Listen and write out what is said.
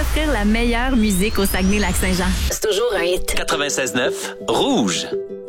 offrir la meilleure musique au Saguenay-Lac-Saint-Jean. C'est toujours un hit. 96.9 Rouge.